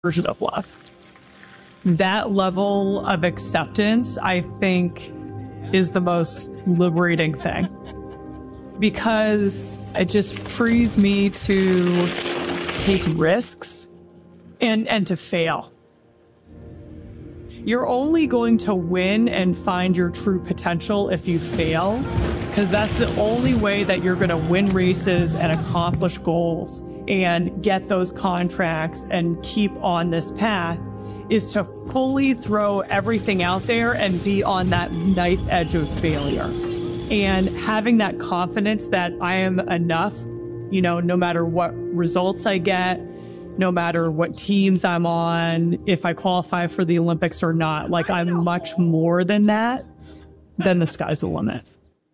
version of love. That level of acceptance, I think, is the most liberating thing, because it just frees me to take risks and to fail. You're only going to win and find your true potential if you fail, because that's the only way that you're going to win races and accomplish goals and get those contracts and keep on this path, is to fully throw everything out there and be on that knife edge of failure. And having that confidence that I am enough, no matter what results I get, no matter what teams I'm on, if I qualify for the Olympics or not, like I'm much more than that, then the sky's the limit.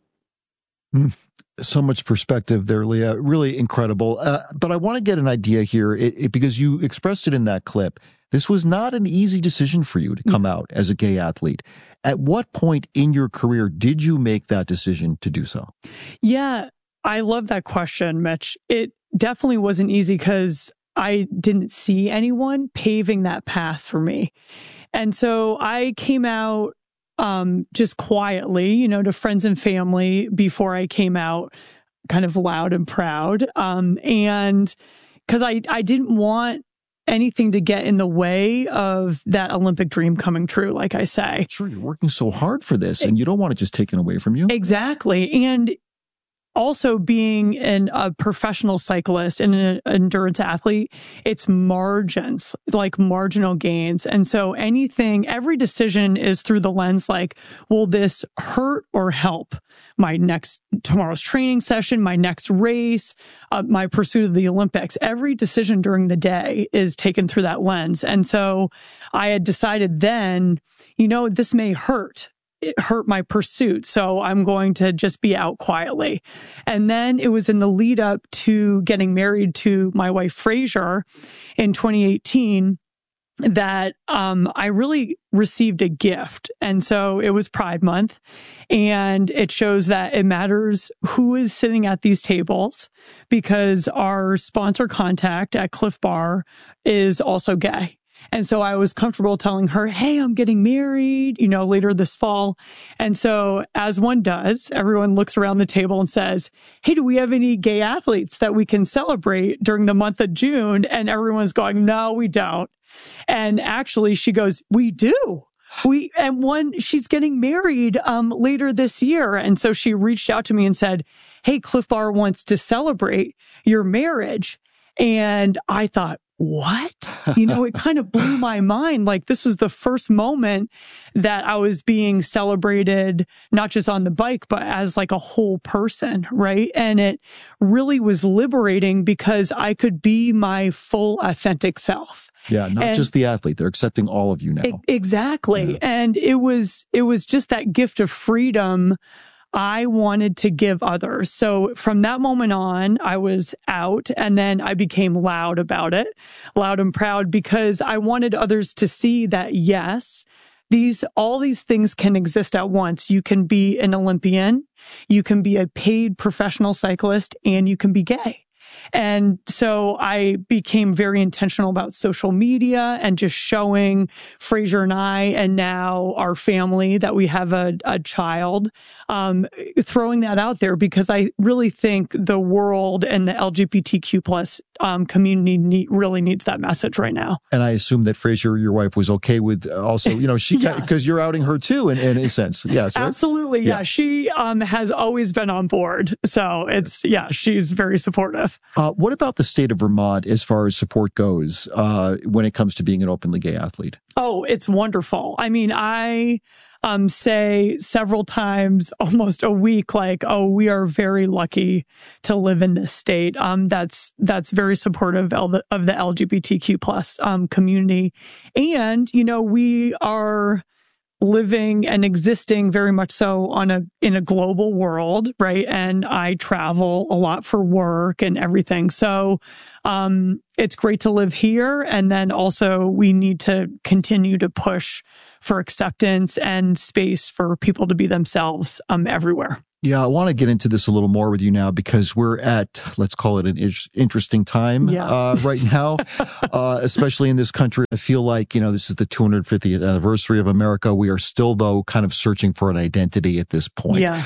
So much perspective there, Leah. Really incredible. But I want to get an idea here, because you expressed it in that clip. This was not an easy decision for you to come out as a gay athlete. At what point in your career did you make that decision to do so? Yeah, I love that question, Mitch. It definitely wasn't easy because I didn't see anyone paving that path for me. And so I came out just quietly, to friends and family before I came out kind of loud and proud. And because I didn't want anything to get in the way of that Olympic dream coming true, like I say. Sure, you're working so hard for this and you don't want it just taken away from you. Exactly. And also being a professional cyclist and an endurance athlete, it's margins, like marginal gains. And so every decision is through the lens like, will this hurt or help tomorrow's training session, my next race, my pursuit of the Olympics? Every decision during the day is taken through that lens. And so I had decided then, this may hurt. It hurt my pursuit. So I'm going to just be out quietly. And then it was in the lead up to getting married to my wife, Fraser, in 2018, that I really received a gift. And so it was Pride Month, and it shows that it matters who is sitting at these tables, because our sponsor contact at Cliff Bar is also gay. And so I was comfortable telling her, hey, I'm getting married, later this fall. And so as one does, everyone looks around the table and says, hey, do we have any gay athletes that we can celebrate during the month of June? And everyone's going, no, we don't. And actually she goes, we do. She's getting married later this year. And so she reached out to me and said, hey, Cliff Bar wants to celebrate your marriage. And I thought, what? It kind of blew my mind. Like, this was the first moment that I was being celebrated, not just on the bike, but as like a whole person, right? And it really was liberating because I could be my full authentic self. Yeah, not just the athlete. They're accepting all of you now. Exactly. Yeah. And it was just that gift of freedom I wanted to give others. So from that moment on, I was out, and then I became loud about it, loud and proud, because I wanted others to see that, yes, all these things can exist at once. You can be an Olympian, you can be a paid professional cyclist, and you can be gay. And so I became very intentional about social media and just showing Fraser and I, and now our family, that we have a child, throwing that out there, because I really think the world and the LGBTQ plus community really needs that message right now. And I assume that Fraser, your wife, was okay with also, she, because you're outing her too, in a sense. Yes, right? Absolutely. Yeah. She has always been on board. So she's very supportive. What about the state of Vermont as far as support goes when it comes to being an openly gay athlete? Oh, it's wonderful. I mean, I say several times, almost a week, like, oh, we are very lucky to live in this state. That's very supportive of the LGBTQ plus community. And, we are living and existing very much so in a global world, right? And I travel a lot for work and everything. So it's great to live here. And then also we need to continue to push for acceptance and space for people to be themselves everywhere. Yeah, I want to get into this a little more with you now because we're at, let's call it an interesting time right now, especially in this country. I feel like, this is the 250th anniversary of America. We are still, though, kind of searching for an identity at this point. Yeah.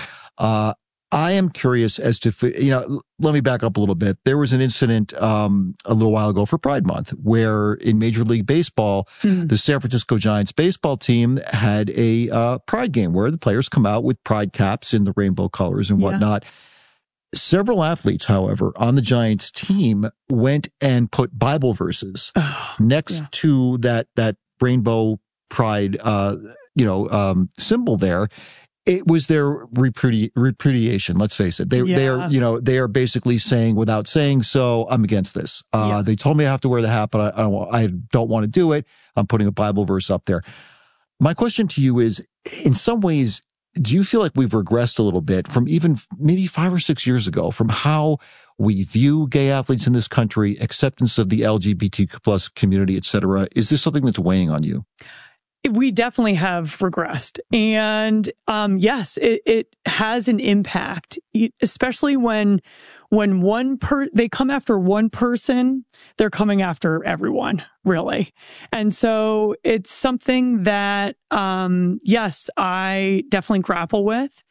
I am curious as to, let me back up a little bit. There was an incident a little while ago for Pride Month where in Major League Baseball, the San Francisco Giants baseball team had a Pride game where the players come out with Pride caps in the rainbow colors and whatnot. Several athletes, however, on the Giants team went and put Bible verses next to that rainbow Pride, symbol there. It was their repudiation. Let's face it. They are basically saying, without saying so, I'm against this. They told me I have to wear the hat, but I don't want to do it. I'm putting a Bible verse up there. My question to you is, in some ways, do you feel like we've regressed a little bit from even maybe 5 or 6 years ago from how we view gay athletes in this country, acceptance of the LGBTQ plus community, et cetera? Is this something that's weighing on you? We definitely have regressed. And yes, it has an impact, especially when they come after one person, they're coming after everyone, really. And so it's something that, yes, I definitely grapple with.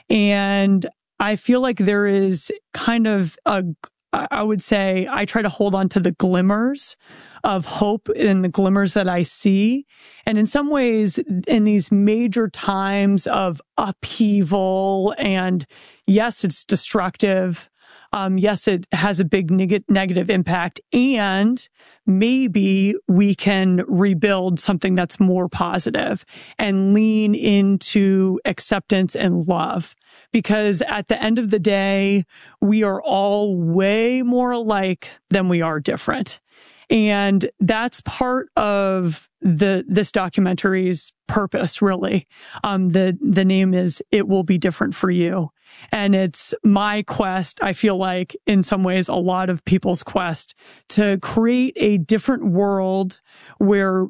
And I feel like there is kind of I would say I try to hold on to the glimmers of hope in the glimmers that I see. And in some ways, in these major times of upheaval, and yes, it's destructive. Yes, it has a big negative impact, and maybe we can rebuild something that's more positive and lean into acceptance and love. Because at the end of the day, we are all way more alike than we are different. And that's part of this documentary's purpose, really. The name is It Will Be Different for You. And it's my quest, I feel like, in some ways, a lot of people's quest to create a different world where,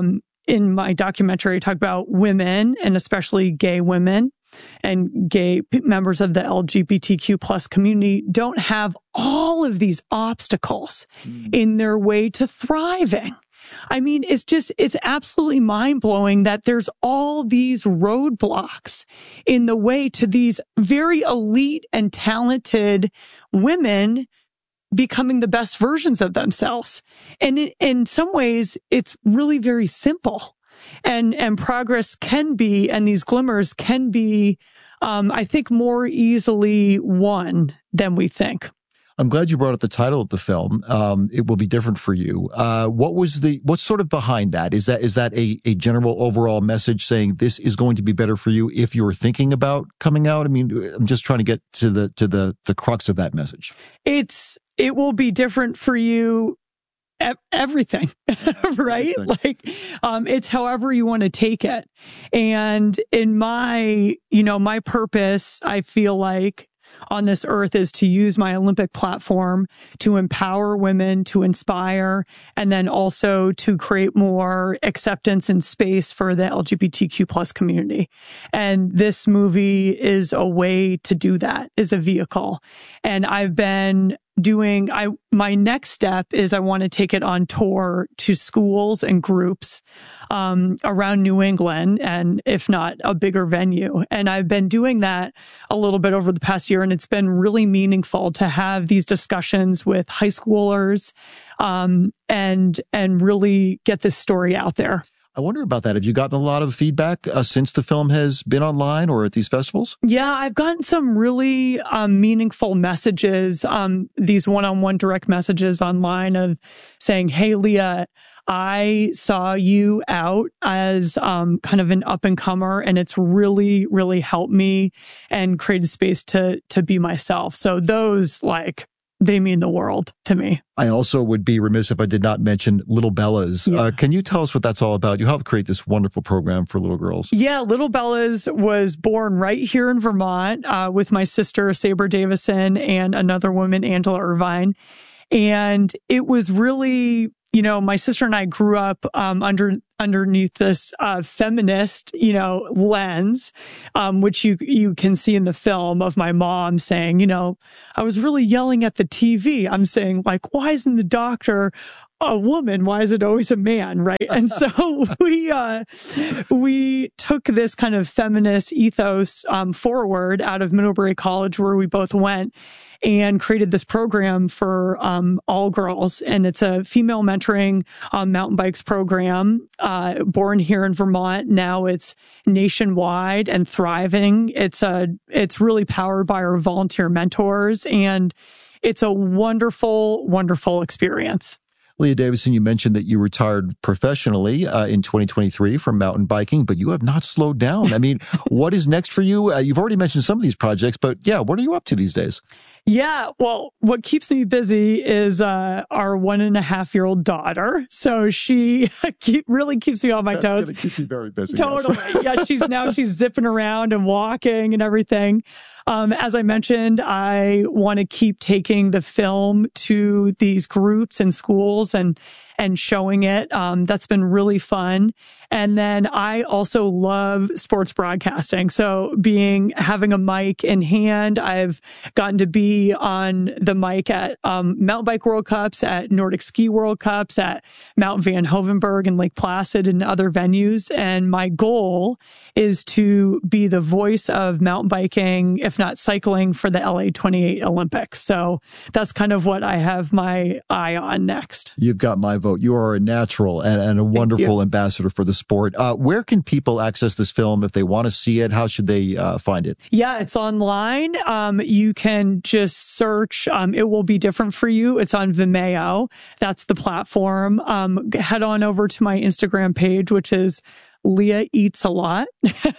in my documentary, I talk about women, and especially gay women, and gay members of the LGBTQ plus community don't have all of these obstacles in their way to thriving. I mean, it's absolutely mind blowing that there's all these roadblocks in the way to these very elite and talented women becoming the best versions of themselves. And in some ways, it's really very simple. And progress can be, and these glimmers can be, I think, more easily won than we think. I'm glad you brought up the title of the film. It Will Be Different for You. What's sort of behind that? Is that a general overall message saying this is going to be better for you if you're thinking about coming out? I mean, I'm just trying to get to the crux of that message. It will be different for you. Everything, right? Everything. Like, it's however you want to take it. And in my purpose, I feel like on this earth is to use my Olympic platform to empower women, to inspire, and then also to create more acceptance and space for the LGBTQ plus community. And this movie is a way to do that, is a vehicle. And I've been my next step is I want to take it on tour to schools and groups around New England, and if not a bigger venue. And I've been doing that a little bit over the past year, and it's been really meaningful to have these discussions with high schoolers and really get this story out there. I wonder about that. Have you gotten a lot of feedback since the film has been online or at these festivals? Yeah, I've gotten some really meaningful messages, these one-on-one direct messages online of saying, hey, Leah, I saw you out as kind of an up-and-comer, and it's really, really helped me and created space to be myself. So those, they mean the world to me. I also would be remiss if I did not mention Little Bellas. Yeah. Can you tell us what that's all about? You helped create this wonderful program for little girls. Yeah, Little Bellas was born right here in Vermont with my sister, Saber Davison, and another woman, Angela Irvine. And it was really, my sister and I grew up underneath this feminist, lens, which you can see in the film of my mom saying, I was really yelling at the TV. I'm saying, like, why isn't the doctor a woman? Why is it always a man? Right. And so we took this kind of feminist ethos forward out of Middlebury College, where we both went, and created this program for all girls. And it's a female mentoring mountain bikes program, born here in Vermont. Now it's nationwide and thriving. It's really powered by our volunteer mentors, and it's a wonderful, wonderful experience. Leah Davison, you mentioned that you retired professionally in 2023 from mountain biking, but you have not slowed down. I mean, what is next for you? You've already mentioned some of these projects, but yeah, what are you up to these days? Yeah, well, what keeps me busy is our 1.5-year-old daughter. So she really keeps me on my toes. It keeps you very busy. Totally. Yes. Yeah, she's zipping around and walking and everything. As I mentioned, I want to keep taking the film to these groups and schools and showing it. That's been really fun. And then I also love sports broadcasting. So having a mic in hand, I've gotten to be on the mic at Mountain Bike World Cups, at Nordic Ski World Cups, at Mount Van Hoevenberg and Lake Placid and other venues. And my goal is to be the voice of mountain biking, if not cycling, for the LA 28 Olympics. So that's kind of what I have my eye on next. You've got my vote. You are a natural and a wonderful ambassador for the sport. Where can people access this film if they want to see it? How should they find it? Yeah, it's online. You can just search. It will be different for you. It's on Vimeo. That's the platform. Head on over to my Instagram page, which is Leah Eats a Lot.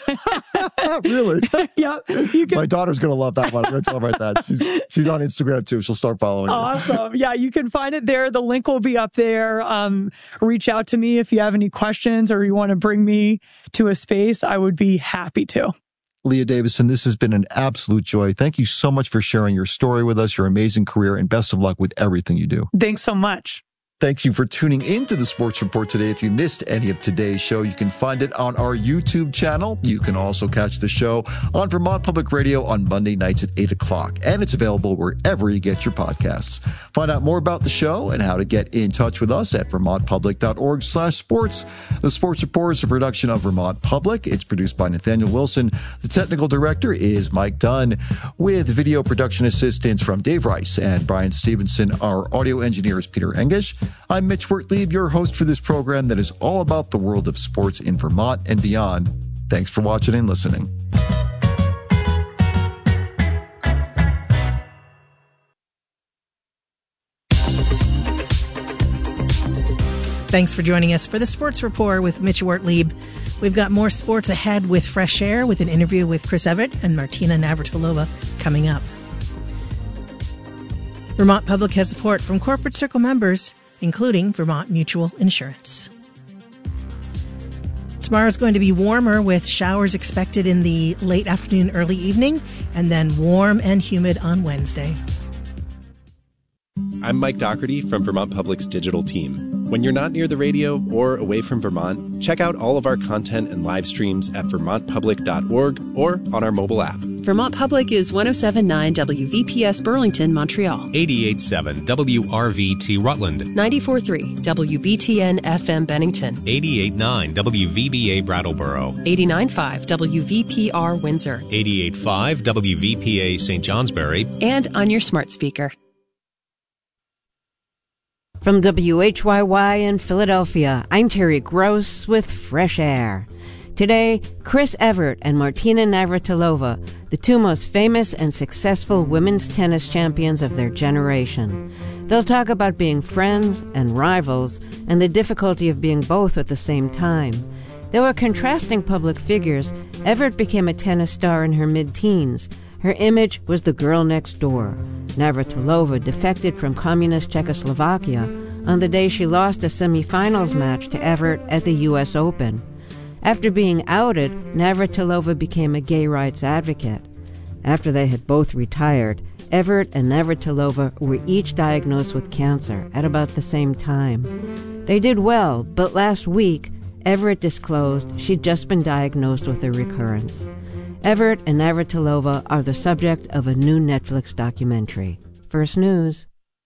Really? Yeah. My daughter's going to love that one. I'm going to tell her about that. She's on Instagram too. She'll start following. Awesome. Yeah, you can find it there. The link will be up there. Reach out to me if you have any questions or you want to bring me to a space. I would be happy to. Leah Davison, this has been an absolute joy. Thank you so much for sharing your story with us, your amazing career, and best of luck with everything you do. Thanks so much. Thank you for tuning into the Sports Report today. If you missed any of today's show, you can find it on our YouTube channel. You can also catch the show on Vermont Public Radio on Monday nights at 8 o'clock. And it's available wherever you get your podcasts. Find out more about the show and how to get in touch with us at vermontpublic.org/sports. The Sports Report is a production of Vermont Public. It's produced by Nathaniel Wilson. The technical director is Mike Dunn, with video production assistance from Dave Rice and Brian Stevenson. Our audio engineer is Peter Engish. I'm Mitch Wertlieb, your host for this program that is all about the world of sports in Vermont and beyond. Thanks for watching and listening. Thanks for joining us for the Sports Report with Mitch Wertlieb. We've got more sports ahead with Fresh Air, with an interview with Chris Everett and Martina Navratilova coming up. Vermont Public has support from Corporate Circle members, including Vermont Mutual Insurance. Tomorrow's going to be warmer, with showers expected in the late afternoon, early evening, and then warm and humid on Wednesday. I'm Mike Doherty from Vermont Public's digital team. When you're not near the radio or away from Vermont, check out all of our content and live streams at vermontpublic.org or on our mobile app. Vermont Public is 107.9 WVPS Burlington, Montreal. 88.7 WRVT Rutland. 94.3 WBTN FM Bennington. 88.9 WVBA Brattleboro. 89.5 WVPR Windsor. 88.5 WVPA St. Johnsbury. And on your smart speaker. From WHYY in Philadelphia, I'm Terry Gross with Fresh Air. Today, Chris Everett and Martina Navratilova, the two most famous and successful women's tennis champions of their generation. They'll talk about being friends and rivals and the difficulty of being both at the same time. They were contrasting public figures. Everett became a tennis star in her mid-teens. Her image was the girl next door. Navratilova defected from communist Czechoslovakia on the day she lost a semifinals match to Everett at the U.S. Open. After being outed, Navratilova became a gay rights advocate. After they had both retired, Everett and Navratilova were each diagnosed with cancer at about the same time. They did well, but last week, Everett disclosed she'd just been diagnosed with a recurrence. Everett and Navratilova are the subject of a new Netflix documentary. First News.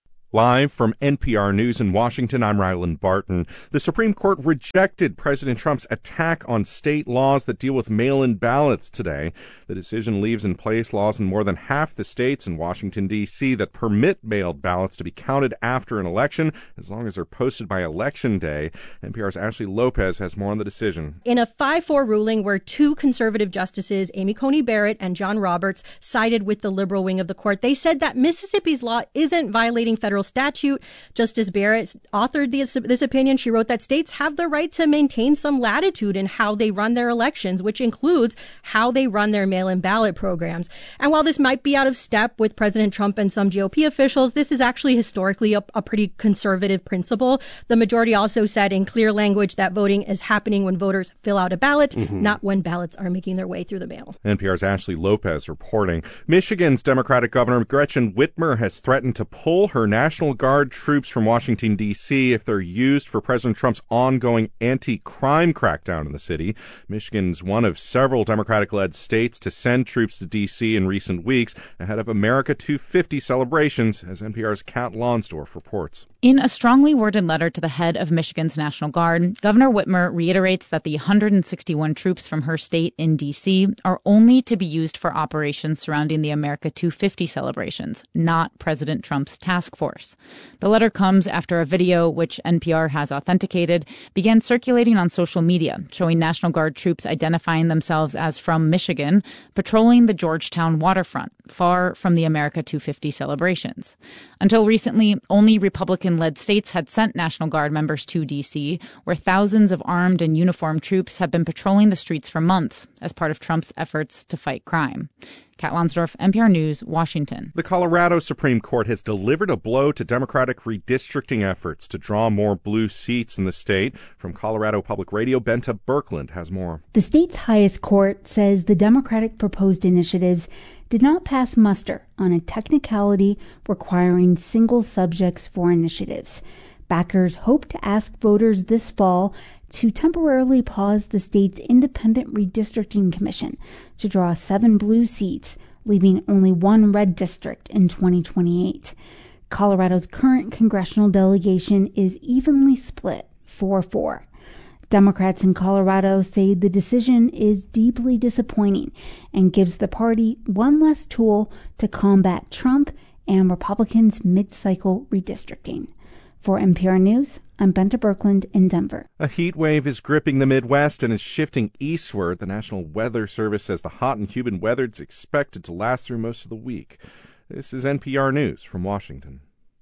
Live from NPR News in Washington, I'm Ryland Barton. The Supreme Court rejected President Trump's attack on state laws that deal with mail-in ballots today. The decision leaves in place laws in more than half the states in Washington, D.C. that permit mailed ballots to be counted after an election, as long as they're posted by Election Day. NPR's Ashley Lopez has more on the decision. In a 5-4 ruling where two conservative justices, Amy Coney Barrett and John Roberts, sided with the liberal wing of the court, they said that Mississippi's law isn't violating federal statute. Justice Barrett authored this opinion. She wrote that states have the right to maintain some latitude in how they run their elections, which includes how they run their mail-in ballot programs. And while this might be out of step with President Trump and some GOP officials, this is actually historically a pretty conservative principle. The majority also said in clear language that voting is happening when voters fill out a ballot, not when ballots are making their way through the mail. NPR's Ashley Lopez reporting. Michigan's Democratic Governor Gretchen Whitmer has threatened to pull her National Guard troops from Washington, D.C. if they're used for President Trump's ongoing anti-crime crackdown in the city. Michigan's one of several Democratic-led states to send troops to D.C. in recent weeks ahead of America 250 celebrations, as NPR's Kat Lonsdorf reports. In a strongly worded letter to the head of Michigan's National Guard, Governor Whitmer reiterates that the 161 troops from her state in D.C. are only to be used for operations surrounding the America 250 celebrations, not President Trump's task force. The letter comes after a video, which NPR has authenticated, began circulating on social media, showing National Guard troops identifying themselves as from Michigan, patrolling the Georgetown waterfront, far from the America 250 celebrations. Until recently, only Republican-led states had sent National Guard members to D.C., where thousands of armed and uniformed troops have been patrolling the streets for months as part of Trump's efforts to fight crime. Kat Lonsdorf, NPR News, Washington. The Colorado Supreme Court has delivered a blow to Democratic redistricting efforts to draw more blue seats in the state. From Colorado Public Radio, Benta Birkeland has more. The state's highest court says the Democratic proposed initiatives did not pass muster on a technicality requiring single subjects for initiatives. Backers hope to ask voters this fall to temporarily pause the state's independent redistricting commission to draw 7 blue seats, leaving only 1 red district in 2028. Colorado's current congressional delegation is evenly split 4-4. Democrats in Colorado say the decision is deeply disappointing and gives the party one less tool to combat Trump and Republicans' mid-cycle redistricting. For NPR News, I'm Benta Birkeland in Denver. A heat wave is gripping the Midwest and is shifting eastward. The National Weather Service says the hot and humid weather is expected to last through most of the week. This is NPR News from Washington.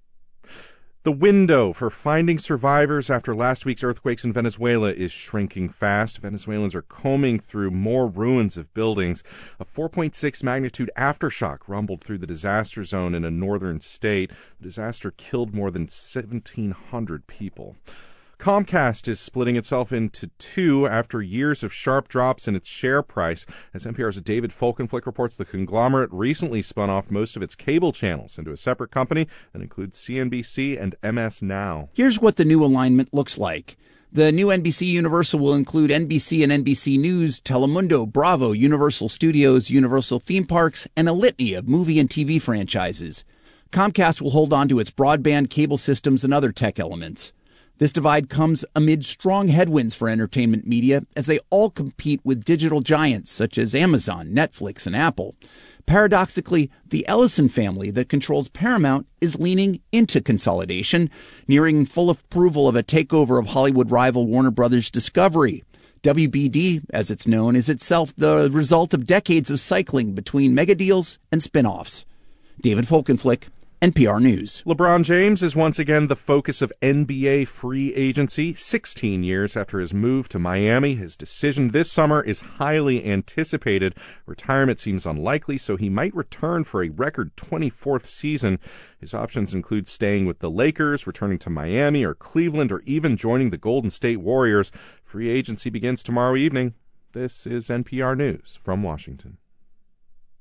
The window for finding survivors after last week's earthquakes in Venezuela is shrinking fast. Venezuelans are combing through more ruins of buildings. A 4.6 magnitude aftershock rumbled through the disaster zone in a northern state. The disaster killed more than 1,700 people. Comcast is splitting itself into two after years of sharp drops in its share price. As NPR's David Folkenflik reports, the conglomerate recently spun off most of its cable channels into a separate company that includes CNBC and MS Now. Here's what the new alignment looks like. The new NBC Universal will include NBC and NBC News, Telemundo, Bravo, Universal Studios, Universal Theme Parks, and a litany of movie and TV franchises. Comcast will hold on to its broadband, cable systems, and other tech elements. This divide comes amid strong headwinds for entertainment media as they all compete with digital giants such as Amazon, Netflix, and Apple. Paradoxically, the Ellison family that controls Paramount is leaning into consolidation, nearing full approval of a takeover of Hollywood rival Warner Brothers Discovery. WBD, as it's known, is itself the result of decades of cycling between mega deals and spin-offs. David Folkenflik, NPR News. LeBron James is once again the focus of NBA free agency. 16 years after his move to Miami, his decision this summer is highly anticipated. Retirement seems unlikely, so he might return for a record 24th season. His options include staying with the Lakers, returning to Miami or Cleveland, or even joining the Golden State Warriors. Free agency begins tomorrow evening. This is NPR News from Washington.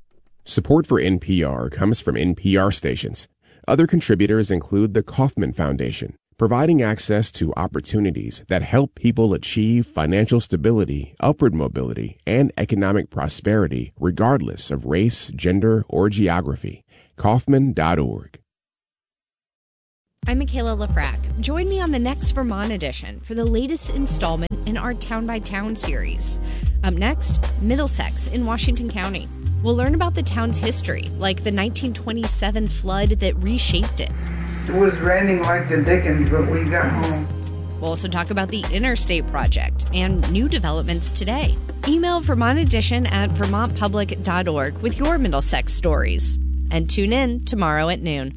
Support for NPR comes from NPR stations. Other contributors include the Kauffman Foundation, providing access to opportunities that help people achieve financial stability, upward mobility, and economic prosperity regardless of race, gender, or geography. Kauffman.org. I'm Michaela Lafrac. Join me on the next Vermont edition for the latest installment in our Town by Town series. Up next, Middlesex in Washington County. We'll learn about the town's history, like the 1927 flood that reshaped it. It was raining like the Dickens, but we got home. We'll also talk about the Interstate Project and new developments today. Email Vermont Edition at vermontpublic.org with your Middlesex stories. And tune in tomorrow at noon.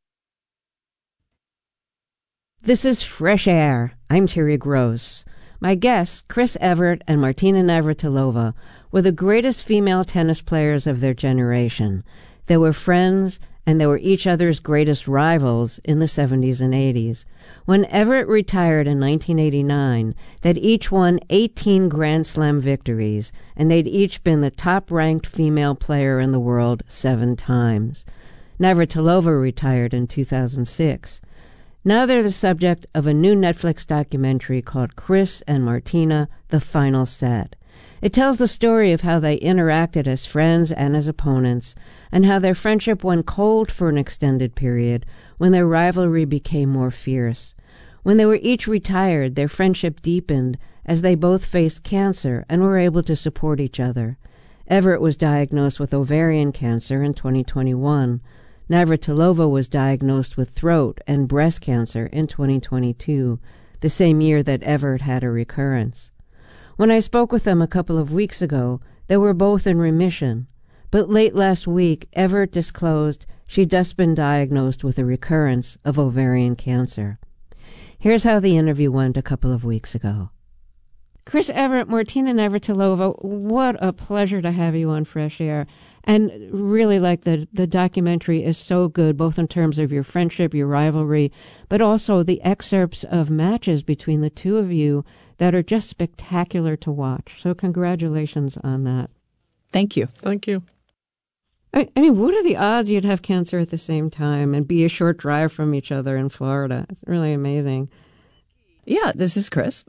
This is Fresh Air. I'm Terry Gross. My guests, Chris Evert and Martina Navratilova, were the greatest female tennis players of their generation. They were friends, and they were each other's greatest rivals in the 70s and 80s. When Evert retired in 1989, they'd each won 18 Grand Slam victories, and they'd each been the top-ranked female player in the world 7 times. Navratilova retired in 2006. Now they're the subject of a new Netflix documentary called Chris and Martina, The Final Set. It tells the story of how they interacted as friends and as opponents, and how their friendship went cold for an extended period when their rivalry became more fierce. When they were each retired, their friendship deepened as they both faced cancer and were able to support each other. Evert was diagnosed with ovarian cancer in 2021. Navratilova was diagnosed with throat and breast cancer in 2022, the same year that Evert had a recurrence. When I spoke with them a couple of weeks ago, they were both in remission. But late last week, Evert disclosed she'd just been diagnosed with a recurrence of ovarian cancer. Here's how the interview went a couple of weeks ago. Chris Evert, Martina Navratilova, what a pleasure to have you on Fresh Air. And really, the documentary is so good, both in terms of your friendship, your rivalry, but also the excerpts of matches between the two of you that are just spectacular to watch. So congratulations on that. Thank you. Thank you. I mean, what are the odds you'd have cancer at the same time and be a short drive from each other in Florida? It's really amazing. Yeah, this is Chris.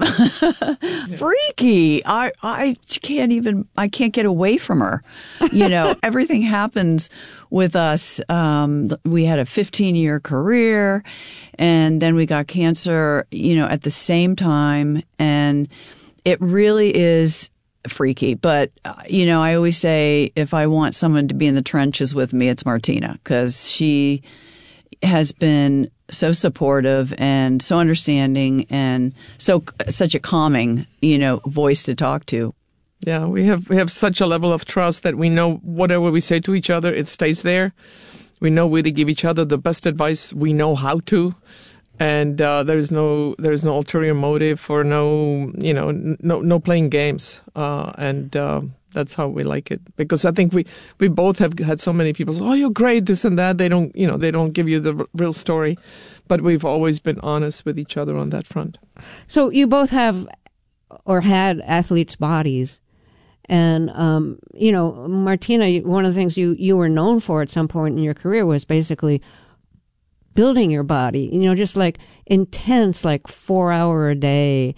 Freaky. I can't get away from her. You know, everything happens with us. We had a 15-year career, and then we got cancer, at the same time. And it really is freaky. But, I always say if I want someone to be in the trenches with me, it's Martina, because she has been so supportive and so understanding and such a calming, voice to talk to. Yeah, we have such a level of trust that we know whatever we say to each other, it stays there. We know we give each other the best advice we know how to, and there is no ulterior motive or no playing games, and that's how we like it. Because I think we both have had so many people say, "Oh, you're great," this and that. They don't give you the real story, but we've always been honest with each other on that front. So you both have or had athletes' bodies. And, Martina, one of the things you were known for at some point in your career was basically building your body, just like intense, 4-hour-a-day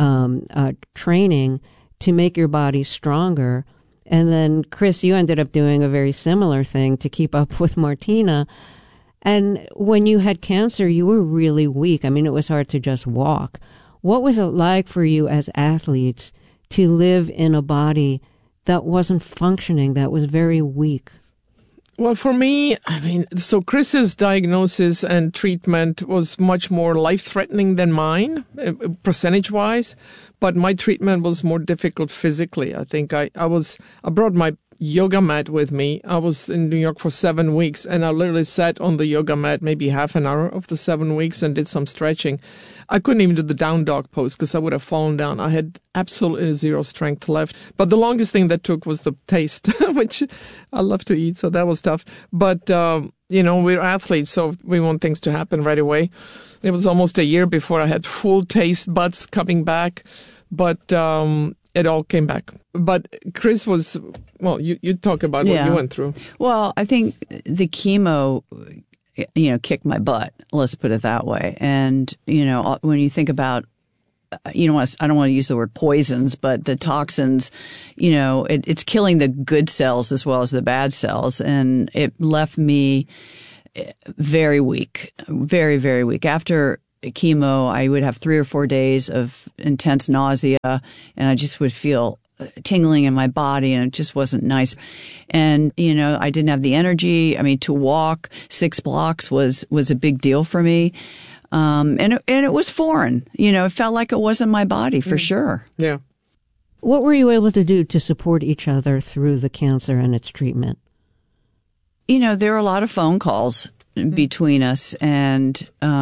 training to make your body stronger. And then, Chris, you ended up doing a very similar thing to keep up with Martina. And when you had cancer, you were really weak. I mean, it was hard to just walk. What was it like for you as athletes to live in a body that wasn't functioning, that was very weak? Well, for me, so Chris's diagnosis and treatment was much more life-threatening than mine, percentage-wise, but my treatment was more difficult physically. I think I brought my yoga mat with me. I was in New York for 7 weeks, and I literally sat on the yoga mat maybe half an hour of the 7 weeks and did some stretching. I couldn't even do the down dog pose because I would have fallen down. I had absolutely zero strength left. But the longest thing that took was the taste, which I love to eat, so that was tough. But, we're athletes, so we want things to happen right away. It was almost a year before I had full taste buds coming back. But, it all came back. But Chris was, well, you talk about what you went through. Well, I think the chemo, kicked my butt. Let's put it that way. And, when you think about, I don't want to use the word poisons, but the toxins, it's killing the good cells as well as the bad cells. And it left me very weak, very, very weak. After chemo, I would have 3 or 4 days of intense nausea, and I just would feel tingling in my body, and it just wasn't nice. And, I didn't have the energy. I mean, to walk 6 blocks was a big deal for me. And it was foreign. It felt like it wasn't my body for sure. Yeah. What were you able to do to support each other through the cancer and its treatment? There were a lot of phone calls between us, and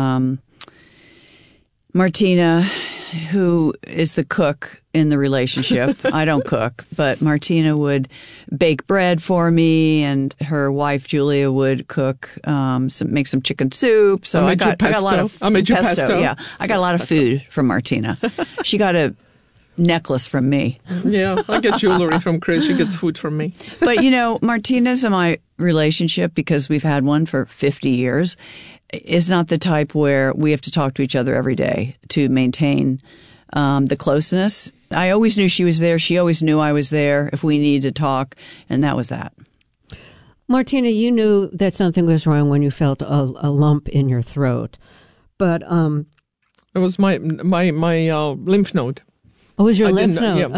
Martina, who is the cook in the relationship. I don't cook, but Martina would bake bread for me, and her wife Julia would cook, make some chicken soup. So I got a lot of pesto. Yeah, I got a lot of food from Martina. She got a necklace from me. Yeah, I get jewelry from Chris. She gets food from me. But Martina's in my relationship, because we've had one for 50 years, is not the type where we have to talk to each other every day to maintain the closeness. I always knew she was there. She always knew I was there if we needed to talk, and that was that. Martina, you knew that something was wrong when you felt a lump in your throat, but it was my lymph node. Oh, it was your lymph node?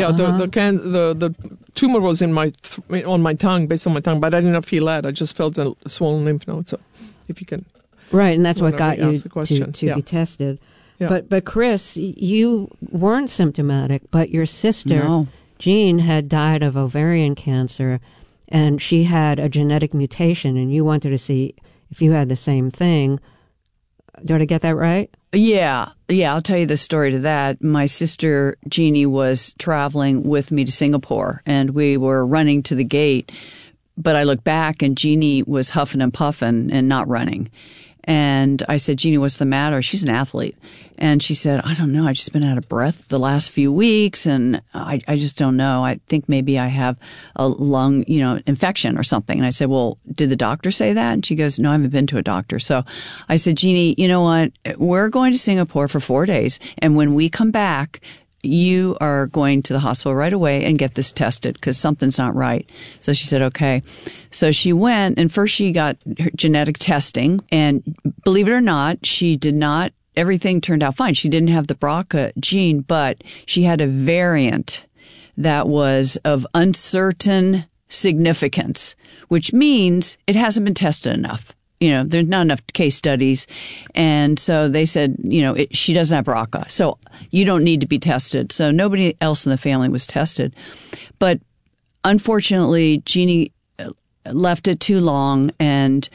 The tumor was on my tongue, based on my tongue, but I did not feel that. I just felt a swollen lymph node. So, if you can, right, and that's what got you to be tested. Yeah. But Chris, you weren't symptomatic, but your sister Jean had died of ovarian cancer, and she had a genetic mutation, and you wanted to see if you had the same thing. Did I get that right? Yeah, I'll tell you the story to that. My sister Jeannie was traveling with me to Singapore, and we were running to the gate, but I looked back and Jeannie was huffing and puffing and not running. And I said, Jeannie, what's the matter? She's an athlete. And she said, I don't know. I've just been out of breath the last few weeks, and I just don't know. I think maybe I have a lung, infection or something. And I said, well, did the doctor say that? And she goes, no, I haven't been to a doctor. So I said, Jeannie, you know what? We're going to Singapore for 4 days. And when we come back, you are going to the hospital right away and get this tested, because something's not right. So she said, okay. So she went, and first she got her genetic testing, and believe it or not, everything turned out fine. She didn't have the BRCA gene, but she had a variant that was of uncertain significance, which means it hasn't been tested enough. There's not enough case studies. And so they said, she doesn't have BRCA, so you don't need to be tested. So nobody else in the family was tested. But unfortunately, Jeannie left it too long. And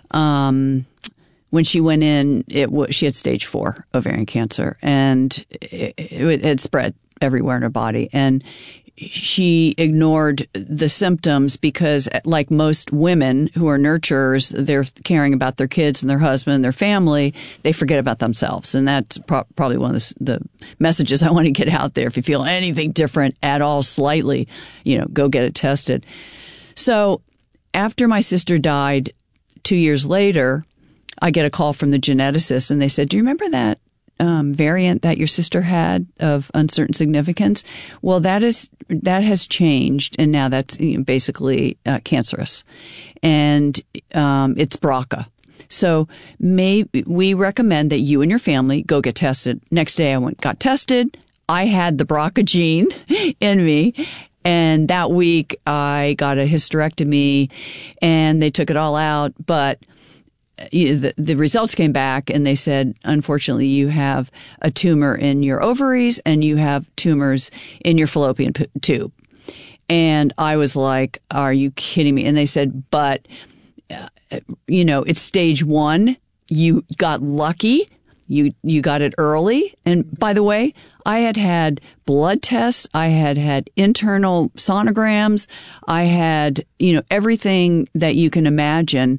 when she went in, she had stage 4 ovarian cancer, and it had spread everywhere in her body. And she ignored the symptoms because, like most women who are nurturers, they're caring about their kids and their husband and their family. They forget about themselves. And that's probably one of the messages I want to get out there. If you feel anything different at all slightly, go get it tested. So after my sister died 2 years later, I get a call from the geneticist, and they said, do you remember that variant that your sister had of uncertain significance? Well, that has changed, and now that's basically cancerous, and it's BRCA. So we recommend that you and your family go get tested. Next day, I got tested. I had the BRCA gene in me. And that week, I got a hysterectomy, and they took it all out, but the results came back, and they said, unfortunately, you have a tumor in your ovaries and you have tumors in your fallopian tube. And I was like, are you kidding me? And they said, but, it's stage 1. You got lucky. You got it early. And by the way, I had blood tests. I had internal sonograms. I had, everything that you can imagine.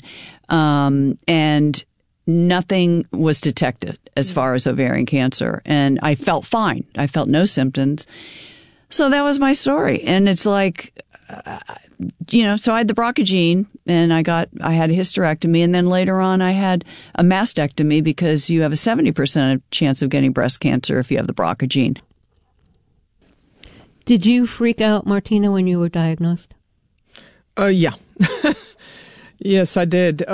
And nothing was detected as far as ovarian cancer. And I felt fine. I felt no symptoms. So that was my story. And it's like, so I had the BRCA and I had a hysterectomy, and then later on I had a mastectomy because you have a 70% chance of getting breast cancer if you have the BRCA gene. Did you freak out, Martina, when you were diagnosed? Yeah. Yes, I did.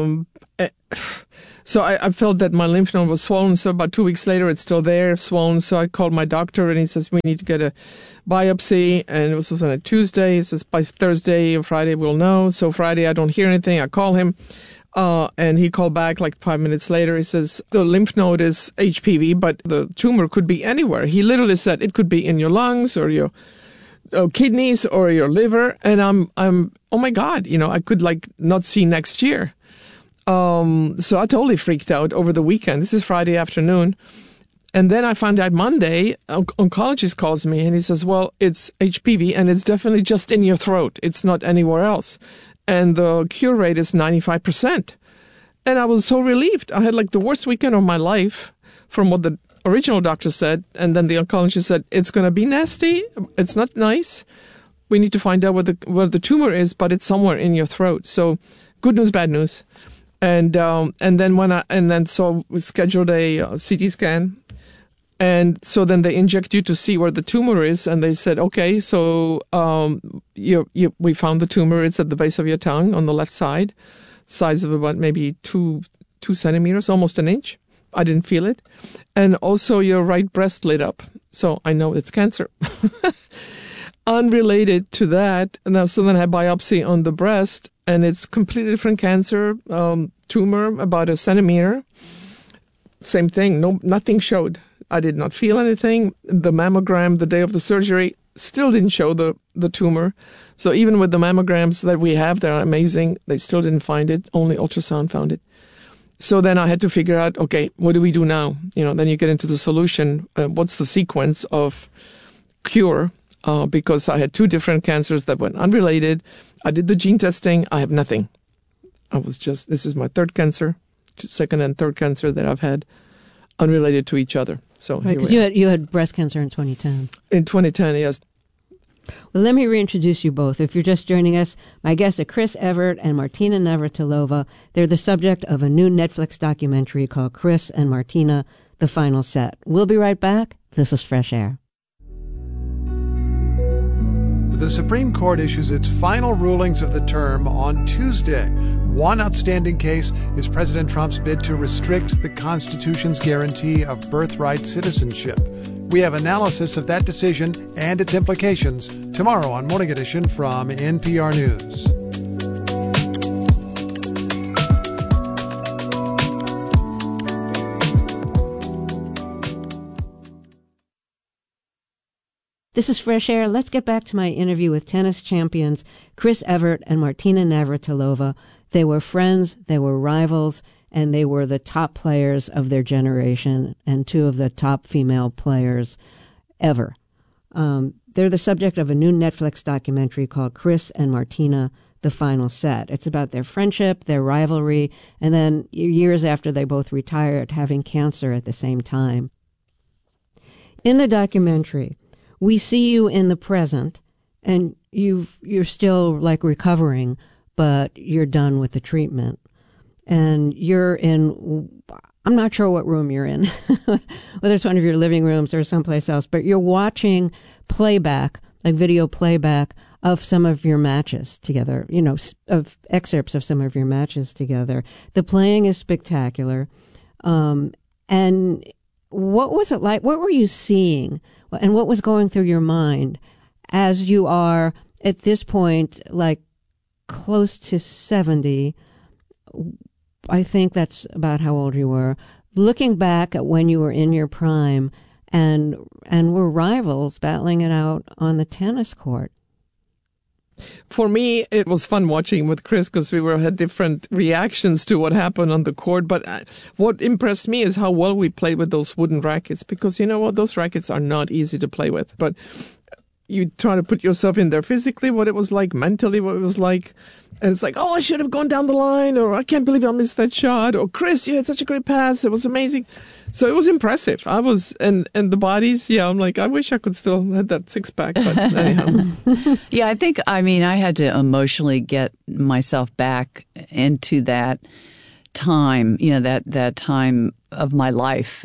So I felt that my lymph node was swollen. So about 2 weeks later, it's still there, swollen. So I called my doctor, and he says, we need to get a biopsy. And it was on a Tuesday. He says, by Thursday or Friday, we'll know. So Friday, I don't hear anything. I call him. And he called back like 5 minutes later. He says, the lymph node is HPV, but the tumor could be anywhere. He literally said it could be in your lungs or your kidneys or your liver. And I'm, oh my God, I could like not see next year. So I totally freaked out over the weekend. This is Friday afternoon. And then I found out Monday, oncologist calls me and he says, well, it's HPV and it's definitely just in your throat. It's not anywhere else. And the cure rate is 95%. And I was so relieved. I had like the worst weekend of my life from what the original doctor said. And then the oncologist said, it's going to be nasty. It's not nice. We need to find out where the tumor is, but it's somewhere in your throat. So good news, bad news. And then so we scheduled a CT scan. And so then they inject you to see where the tumor is. And they said, okay, so we found the tumor. It's at the base of your tongue on the left side, size of about maybe 2 centimeters, almost an inch. I didn't feel it. And also your right breast lit up. So I know it's cancer. Unrelated to that, so then I had biopsy on the breast, and it's completely different cancer, tumor, about a centimeter. Same thing, nothing showed. I did not feel anything. The mammogram the day of the surgery still didn't show the tumor. So even with the mammograms that we have, they're amazing. They still didn't find it. Only ultrasound found it. So then I had to figure out, okay, what do we do now? Then you get into the solution. What's the sequence of cure? Because I had 2 different cancers that were unrelated. I did the gene testing. I have nothing. This is my 3rd cancer, 2nd and 3rd cancer that I've had unrelated to each other. So right, because you had breast cancer in 2010. In 2010, yes. Well, let me reintroduce you both. If you're just joining us, my guests are Chris Evert and Martina Navratilova. They're the subject of a new Netflix documentary called Chris and Martina, The Final Set. We'll be right back. This is Fresh Air. The Supreme Court issues its final rulings of the term on Tuesday. One outstanding case is President Trump's bid to restrict the Constitution's guarantee of birthright citizenship. We have analysis of that decision and its implications tomorrow on Morning Edition from NPR News. This is Fresh Air. Let's get back to my interview with tennis champions Chris Evert and Martina Navratilova. They were friends, they were rivals, and they were the top players of their generation and 2 of the top female players ever. They're the subject of a new Netflix documentary called Chris and Martina, The Final Set. It's about their friendship, their rivalry, and then years after they both retired, having cancer at the same time. In the documentary, we see you in the present, and you're still like recovering, but you're done with the treatment. And you're in, I'm not sure what room you're in, whether it's one of your living rooms or someplace else, but you're watching playback, like video playback of some of your matches together, of excerpts of some of your matches together. The playing is spectacular. And what was it like? What were you seeing? And what was going through your mind as you are at this point, like close to 70? I think that's about how old you were. Looking back at when you were in your prime and were rivals battling it out on the tennis court. For me, it was fun watching with Chris because we had different reactions to what happened on the court. But what impressed me is how well we played with those wooden rackets because, you know what, those rackets are not easy to play with. But, you try to put yourself in there physically, what it was like, mentally, what it was like. And it's like, oh, I should have gone down the line, or I can't believe I missed that shot, or Chris, you had such a great pass. It was amazing. So it was impressive. I was, and the bodies, I'm like, I wish I could still have that six pack, but anyhow. Yeah, I had to emotionally get myself back into that time, that time of my life.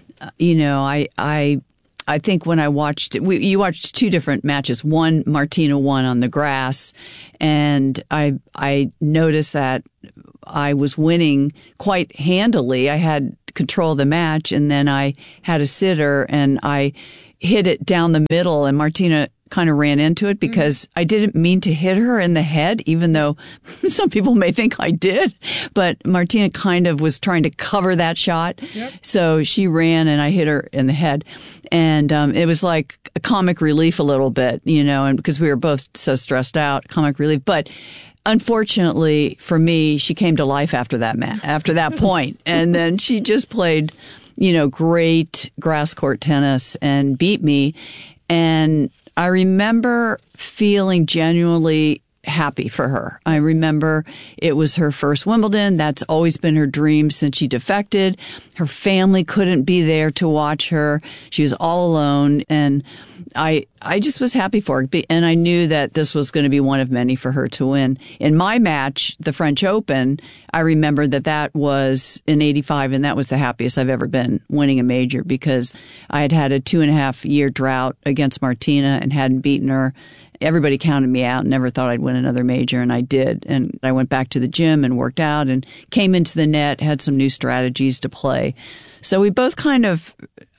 I think when I watched, you watched two different matches. One, Martina won on the grass, and I noticed that I was winning quite handily. I had control of the match, and then I had a sitter, and I hit it down the middle, and Martina kind of ran into it because I didn't mean to hit her in the head, even though some people may think I did. But Martina kind of was trying to cover that shot. Yep. So she ran and I hit her in the head. And it was like a comic relief a little bit, and because we were both so stressed out, comic relief. But unfortunately for me, she came to life after that point. And then she just played, great grass court tennis and beat me. And I remember feeling genuinely happy for her. I remember it was her first Wimbledon. That's always been her dream since she defected. Her family couldn't be there to watch her. She was all alone. And I just was happy for her. And I knew that this was going to be one of many for her to win. In my match, the French Open, I remember that was in 85, and that was the happiest I've ever been winning a major, because I had a 2.5-year drought against Martina and hadn't beaten her. Everybody counted me out and never thought I'd win another major, and I did. And I went back to the gym and worked out and came into the net, had some new strategies to play. So we both kind of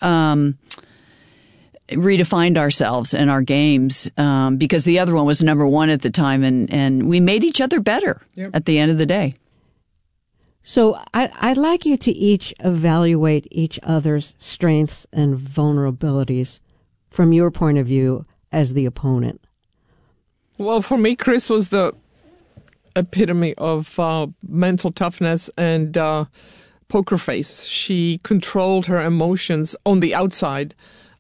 redefined ourselves and our games because the other one was number one at the time, and we made each other better at the end of the day. So I'd like you to each evaluate each other's strengths and vulnerabilities from your point of view as the opponent. Well, for me, Chris was the epitome of mental toughness and poker face. She controlled her emotions on the outside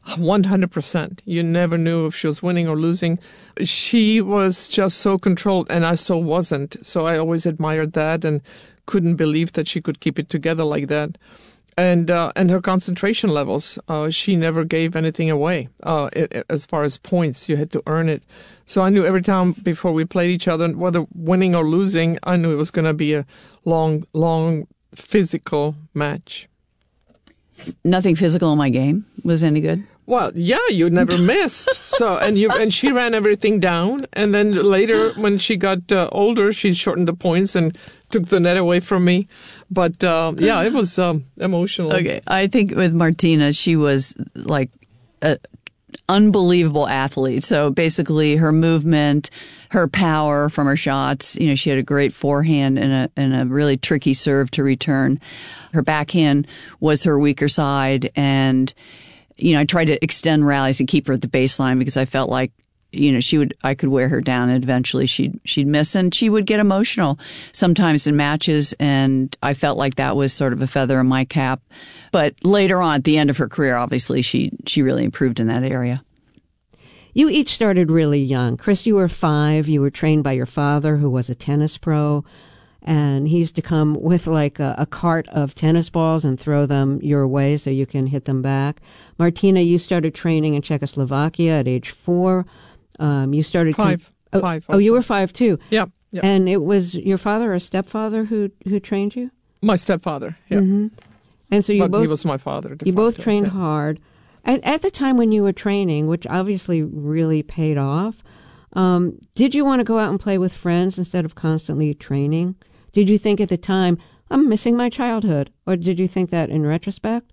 100%. You never knew if she was winning or losing. She was just so controlled, and I so wasn't. So I always admired that and couldn't believe that she could keep it together like that. And her concentration levels, she never gave anything away. As far as points, you had to earn it. So I knew every time before we played each other, whether winning or losing, I knew it was going to be a long physical match. Nothing physical in my game was any good? Well, yeah, you never missed. So, and she ran everything down. And then later, when she got older, she shortened the points and took the net away from me. But it was emotional. Okay, I think with Martina, she was like an unbelievable athlete. So basically, her movement, her power from her shots. She had a great forehand and a really tricky serve to return. Her backhand was her weaker side, and I tried to extend rallies and keep her at the baseline because I felt like, I could wear her down and eventually she'd miss, and she would get emotional sometimes in matches. And I felt like that was sort of a feather in my cap. But later on at the end of her career, obviously she really improved in that area. You each started really young. Chris, you were 5. You were trained by your father, who was a tennis pro. And he used to come with like a cart of tennis balls and throw them your way so you can hit them back. Martina, you started training in Czechoslovakia at age 4. You started 5. 5. Also. Oh, you were 5 too. Yeah. And it was your father or stepfather who trained you? My stepfather. Yeah. Mm-hmm. And so he was my father. You both trained hard. At the time when you were training, which obviously really paid off, did you want to go out and play with friends instead of constantly training? Did you think at the time, I'm missing my childhood? Or did you think that in retrospect?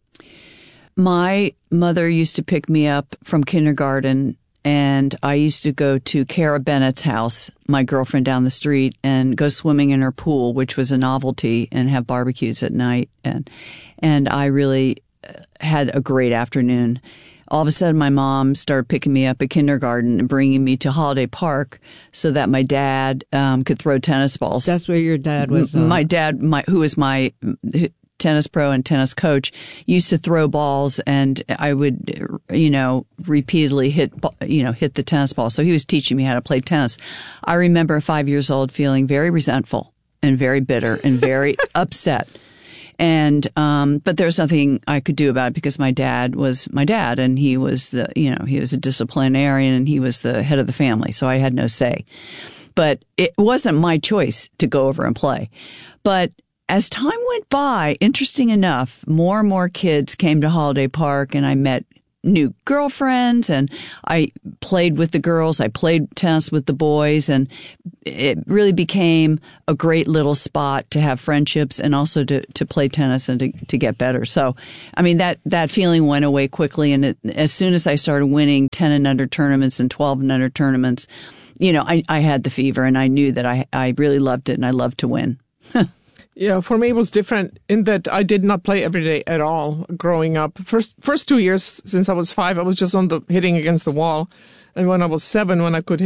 My mother used to pick me up from kindergarten, and I used to go to Cara Bennett's house, my girlfriend down the street, and go swimming in her pool, which was a novelty, and have barbecues at night. And I really had a great afternoon. All of a sudden, my mom started picking me up at kindergarten and bringing me to Holiday Park so that my dad could throw tennis balls. That's where your dad was. My dad, who was my tennis pro and tennis coach, used to throw balls, and I would, repeatedly hit the tennis ball. So he was teaching me how to play tennis. I remember at 5 years old feeling very resentful and very bitter and very upset. And, but there was nothing I could do about it because my dad was my dad, and he was he was a disciplinarian and he was the head of the family. So I had no say. But it wasn't my choice to go over and play. But as time went by, interesting enough, more and more kids came to Holiday Park, and I met new girlfriends, and I played with the girls. I played tennis with the boys, and it really became a great little spot to have friendships and also to play tennis and to get better. So, I mean, that feeling went away quickly. And as soon as I started winning 10 and under tournaments and 12 and under tournaments, I had the fever, and I knew that I really loved it, and I loved to win. Yeah, for me it was different in that I did not play every day at all growing up. First 2 years since I was 5, I was just hitting against the wall. And when I was 7, when I could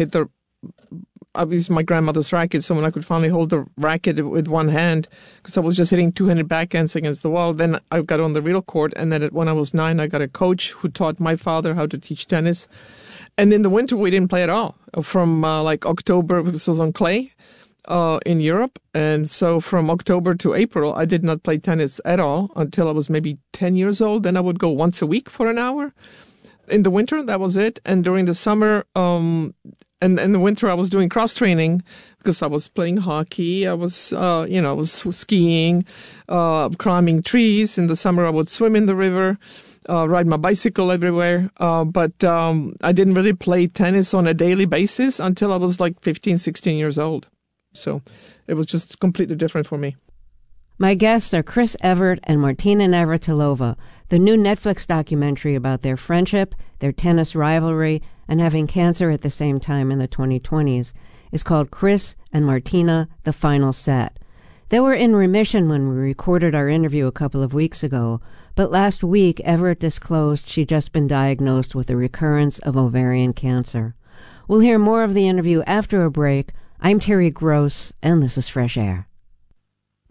I used my grandmother's racket, so when I could finally hold the racket with one hand, because I was just hitting two-handed backhands against the wall, then I got on the real court. And then when I was 9, I got a coach who taught my father how to teach tennis. And in the winter, we didn't play at all. From October, because it was on clay. In Europe. And so from October to April, I did not play tennis at all until I was maybe 10 years old. Then I would go once a week for an hour. In the winter, that was it. And during the summer, and in the winter, I was doing cross training because I was playing hockey. I was, I was skiing, climbing trees. In the summer, I would swim in the river, ride my bicycle everywhere. But I didn't really play tennis on a daily basis until I was like 15, 16 years old. So it was just completely different for me. My guests are Chris Evert and Martina Navratilova. The new Netflix documentary about their friendship, their tennis rivalry, and having cancer at the same time in the 2020s is called Chris and Martina, The Final Set. They were in remission when we recorded our interview a couple of weeks ago, but last week Evert disclosed she'd just been diagnosed with a recurrence of ovarian cancer. We'll hear more of the interview after a break. I'm Terry Gross, and this is Fresh Air.